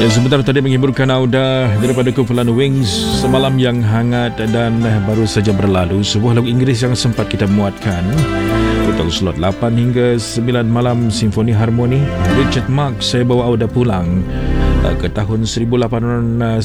Ya, sebentar tadi menghiburkan Auda daripada kumpulan Wings, Semalam yang Hangat, dan baru saja berlalu sebuah lagu Inggeris yang sempat kita muatkan untuk slot 8 hingga 9 malam Simfoni Harmoni. Richard Marx, Saya Bawa Auda Pulang, ke tahun 1989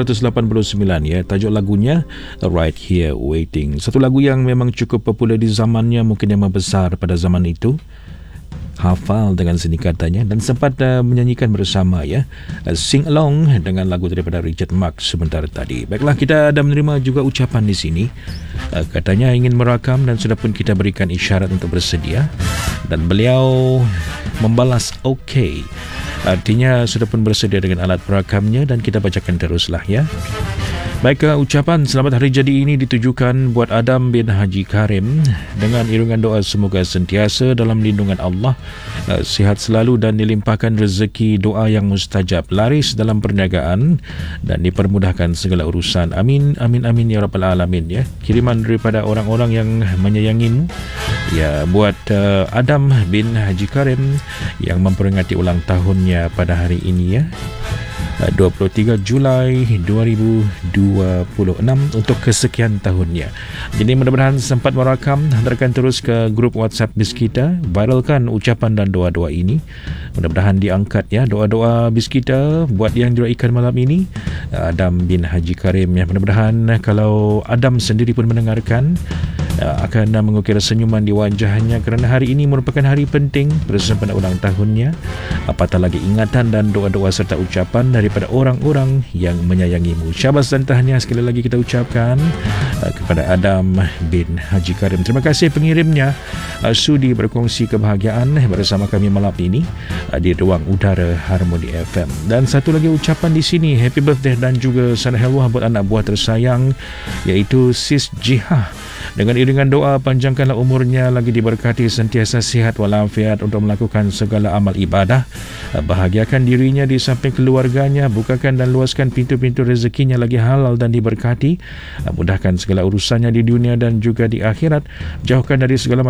ya. Tajuk lagunya Right Here Waiting. Satu lagu yang memang cukup popular di zamannya, mungkin yang membesar pada zaman itu. Hafal dengan seni katanya dan sempat menyanyikan bersama ya, sing along dengan lagu daripada Richard Marx sebentar tadi. Baiklah, kita ada menerima juga ucapan di sini. Katanya ingin merakam dan sudah pun kita berikan isyarat untuk bersedia, dan beliau membalas okey. Artinya sudah pun bersedia dengan alat perakamnya, dan kita bacakan teruslah ya. Baik, ucapan selamat hari jadi ini ditujukan buat Adam bin Haji Karim dengan iringan doa semoga sentiasa dalam lindungan Allah, sihat selalu dan dilimpahkan rezeki, doa yang mustajab, laris dalam perniagaan dan dipermudahkan segala urusan. Amin, amin, amin ya rabbal alamin ya. Kiriman daripada orang-orang yang menyayangimu ya, buat Adam bin Haji Karim yang memperingati ulang tahunnya pada hari ini ya, 23 Julai 2026 untuk kesekian tahunnya. Jadi mudah-mudahan sempat merakam, hantarkan terus ke grup WhatsApp bis kita, viralkan ucapan dan doa-doa ini. Mudah-mudahan diangkat ya, doa-doa bis kita buat yang diraikan malam ini, Adam bin Haji Karim ya. Mudah-mudahan kalau Adam sendiri pun mendengarkan, akan mengukir senyuman di wajahnya kerana hari ini merupakan hari penting bersempena ulang tahunnya. Apatah lagi ingatan dan doa-doa serta ucapan daripada orang-orang yang menyayangimu. Syabas dan tahniah sekali lagi kita ucapkan kepada Adam bin Haji Karim. Terima kasih pengirimnya sudi berkongsi kebahagiaan bersama kami malam ini di ruang udara Harmoni FM. Dan satu lagi ucapan di sini, happy birthday dan juga sana helwah buat anak buah tersayang, iaitu Sis Jihah. Dengan iringan doa, panjangkanlah umurnya, lagi diberkati, sentiasa sihat walafiat untuk melakukan segala amal ibadah. Bahagiakan dirinya di samping keluarganya, bukakan dan luaskan pintu-pintu rezekinya lagi halal dan diberkati. Mudahkan segala urusannya di dunia dan juga di akhirat. Jauhkan dari segala